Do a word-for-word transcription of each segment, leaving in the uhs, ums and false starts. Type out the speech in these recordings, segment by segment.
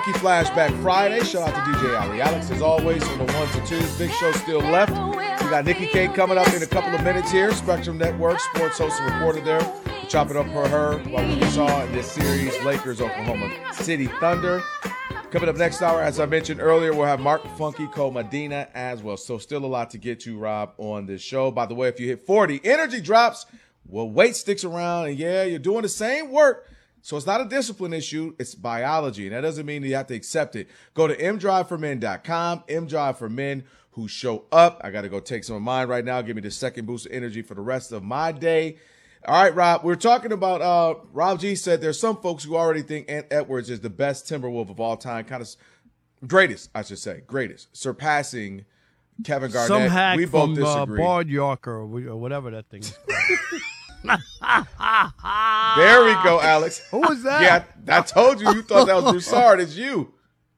Flashback Friday. Shout out to D J Ali Alex, as always, on the ones and twos. Big show still left. We got Nikki K coming up in a couple of minutes here. Spectrum Network, sports host and reporter there. We'll chop it up for her while we saw in this series, Lakers, Oklahoma City Thunder. Coming up next hour, as I mentioned earlier, we'll have Mark Funky Co-Medina as well. So still a lot to get to, Rob, on this show. By the way, if you hit forty, energy drops. Well, weight sticks around, and yeah, you're doing the same work. So it's not a discipline issue, it's biology, and that doesn't mean you have to accept it. Go to m drive for men dot com, M Drive for Men who show up. I got to go take some of mine right now, give me the second boost of energy for the rest of my day. All right, Rob, we're talking about, uh, Rob G said there's some folks who already think Ant Edwards is the best Timberwolf of all time, kind of greatest, I should say, greatest, surpassing Kevin Garnett. Some hack we both from disagree. Uh, Bard Yorker or whatever that thing is called. There we go, Alex. Who was that? Yeah, I, I told you. You thought that was Broussard. It's you.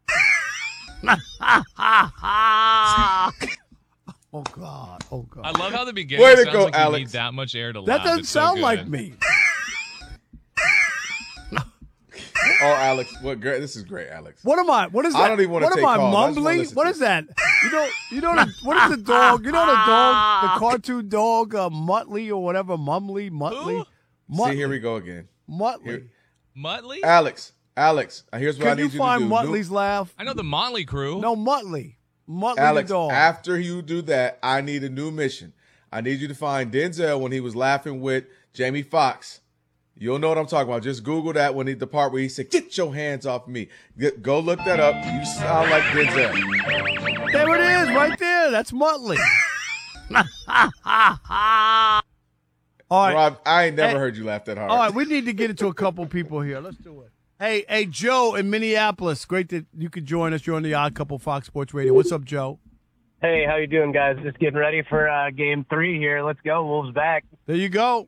Oh, God. Oh, God. I love how the beginning Way to sounds go, like Alex. you need that much air to That laugh. doesn't It's so sound good. like me. Oh, Alex, what great! This is great, Alex. What am I? What is that? I don't even want to What take am I, calls. I just wanna mumbling? listen What to is that? You know, you know, the, what is the dog? You know the dog, the cartoon dog, uh, Muttley or whatever, Mumley, Muttley. Who? See, here we go again. Muttley. Here- Muttley? Alex, Alex, here's what I Can need you you, find to do. Muttley's laugh? I know the Motley Crew. No, Muttley. Muttley Alex, the dog. after you do that, I need a new mission. I need you to find Denzel when he was laughing with Jamie Foxx. You'll know what I'm talking about. Just Google that when he, the part where he said, "Get your hands off me." Get, go look that up. You sound like Denzel. There it is, right there. That's Muttley. All right. Rob, I ain't never Hey, heard you laugh that hard. All right, we need to get into a couple people here. Let's do it. Hey, hey, Joe in Minneapolis. Great that you could join us. You're on the Odd Couple Fox Sports Radio. What's up, Joe? Hey, how you doing, guys? Just getting ready for uh, game three here. Let's go. Wolves back. There you go.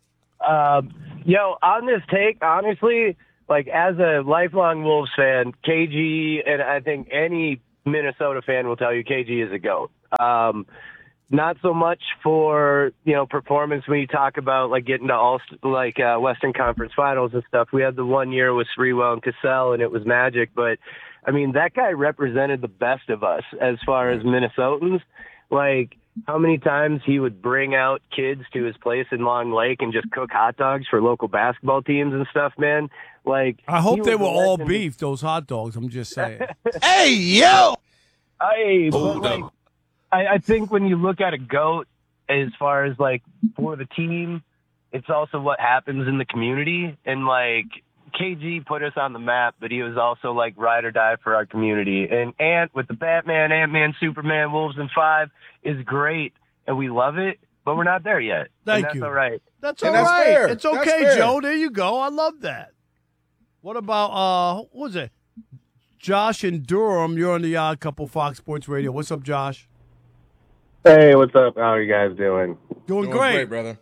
Uh, yo, on this take, honestly, like as a lifelong Wolves fan, K G, and I think any Minnesota fan will tell you K G is a GOAT. Um, not so much for, you know, performance when you talk about like getting to all like uh, Western Conference Finals and stuff. We had the one year with Sprewell and Cassell, and it was magic. But I mean, that guy represented the best of us as far as Minnesotans. Like, how many times he would bring out kids to his place in Long Lake and just cook hot dogs for local basketball teams and stuff, man. Like, I hope he they was were a all legend. beef, those hot dogs. I'm just saying. Hey, yo! I, but like, I, I think when you look at a GOAT as far as like for the team, it's also what happens in the community. And like K G put us on the map, but he was also like ride or die for our community. And Ant with the Batman, Ant-Man, Superman, Wolves in Five is great, and we love it, but we're not there yet. Thank and that's you. all right. That's all And that's right. fair. It's That's okay, fair. Joe. There you go. I love that. What about, uh, what was it? Josh in Durham. You're on the Odd Couple Fox Sports Radio. What's up, Josh? Hey, what's up? How are you guys doing? Doing, Doing great. great, brother.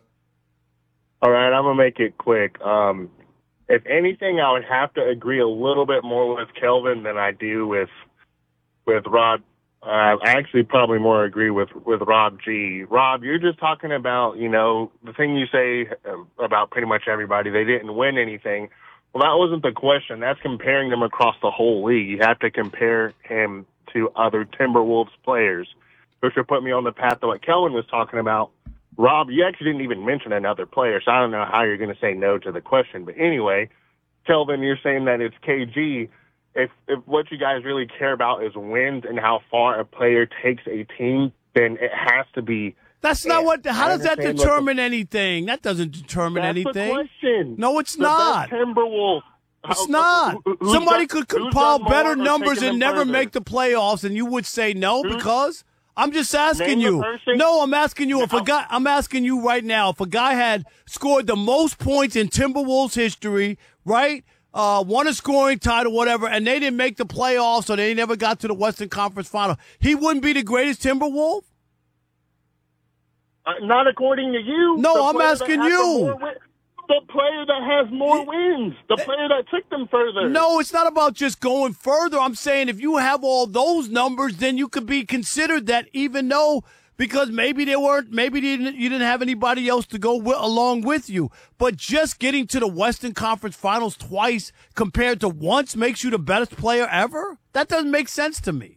All right, I'm going to make it quick. Um, if anything, I would have to agree a little bit more with Kelvin than I do with with Rob. Uh, I actually probably more agree with, with Rob G. Rob, you're just talking about, you know, the thing you say about pretty much everybody. They didn't win anything. Well, that wasn't the question. That's comparing them across the whole league. You have to compare him to other Timberwolves players, which would put me on the path of what Kelvin was talking about. Rob, you actually didn't even mention another player, so I don't know how you're going to say no to the question. But anyway, Kelvin, you're saying that it's K G. If if what you guys really care about is wins and how far a player takes a team, then it has to be. That's not Yeah, what. How I does that understand what the- determine anything? That doesn't determine That's anything. the question. No, it's The not. best Timberwolves. It's How- not. who- who's Somebody done- could who's compile done more better or numbers taken and them never further? make the playoffs, and you would say no Who's- because I'm just asking Name the you. person. No, I'm asking you. If a No. guy, I'm asking you right now. If a guy had scored the most points in Timberwolves history, right? Uh, won a scoring title, whatever, and they didn't make the playoffs, or they never got to the Western Conference Final, he wouldn't be the greatest Timberwolf? Uh, not according to you. No, The I'm player that asking has the you. more win- The player that has more wins. The player that took them further. No, it's not about just going further. I'm saying if you have all those numbers, then you could be considered that, even though because maybe they weren't, maybe they didn't, you didn't have anybody else to go with, along with you. But just getting to the Western Conference Finals twice compared to once makes you the best player ever? That doesn't make sense to me.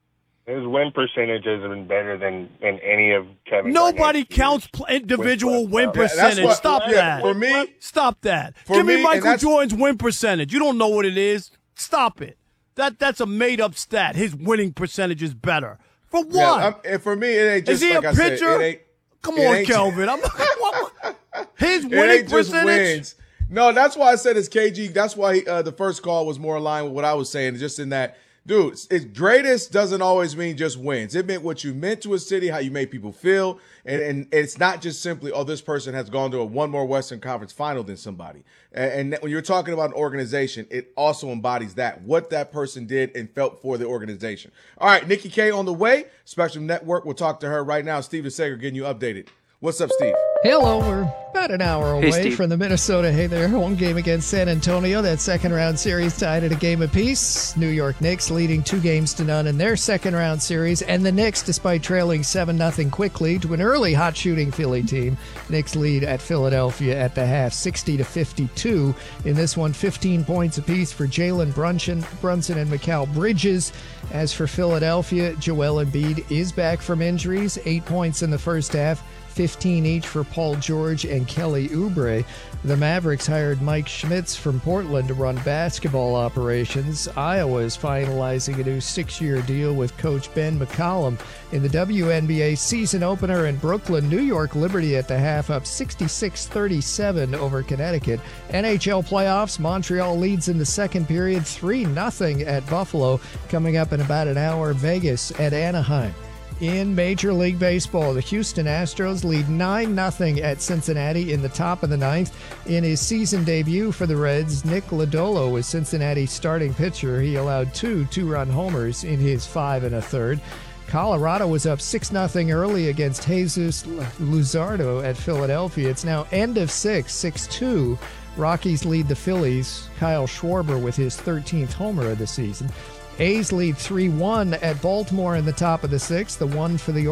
His win percentage has been better than, than any of Kevin Nobody Garnett's counts years pl- individual with win Westbrook. Yeah, that's percentage. what- Stop yeah, that. for me- Stop that. for Give me, me, and Michael that's- Jordan's win percentage. You don't know what it is. Stop it. That That's a made-up stat. His winning percentage is better. For what? Yeah, I'm- and for me, it ain't just is he like a I said, pitcher? it ain't, Come it on, ain't- Kelvin. I'm, what- his It winning ain't just percentage? wins. No, that's why I said it's K G. That's why he, uh, the first call was more in line with what I was saying, just in that, dude, it's, greatest doesn't always mean just wins. It meant what you meant to a city, how you made people feel, and, and it's not just simply, oh, this person has gone to a one more Western Conference final than somebody. And, and when you're talking about an organization, it also embodies that, what that person did and felt for the organization. All right, Nikki K on the way. Spectrum Network. We'll talk to her right now. Steve Sager getting you updated. What's up, Steve? Hello, we're about an hour away Steve. from the Minnesota. Hey there, home game against San Antonio. That second round series tied at a game apiece. New York Knicks leading two games to none in their second round series. And the Knicks, despite trailing seven nothing quickly to an early hot shooting Philly team, Knicks lead at Philadelphia at the half sixty to fifty-two. In this one, fifteen points apiece for Jalen Brunson, Brunson and Mikal Bridges. As for Philadelphia, Joel Embiid is back from injuries. Eight points in the first half. fifteen each for Paul George and Kelly Oubre. The Mavericks hired Mike Schmitz from Portland to run basketball operations. Iowa is finalizing a new six-year deal with coach Ben McCollum. In the W N B A season opener in Brooklyn, New York Liberty at the half up sixty-six thirty-seven over Connecticut. N H L playoffs, Montreal leads in the second period three nothing at Buffalo. Coming up in about an hour, Vegas at Anaheim. In Major League Baseball, the Houston Astros lead nine nothing at Cincinnati in the top of the ninth. In his season debut for the Reds, Nick Lodolo was Cincinnati's starting pitcher. He allowed two two-run homers in his five and a third. Colorado was up six nothing early against Jesus Luzardo at Philadelphia. It's now end of six, six two. Rockies lead the Phillies. Kyle Schwarber with his thirteenth homer of the season. A's lead three one at Baltimore in the top of the sixth. The one for the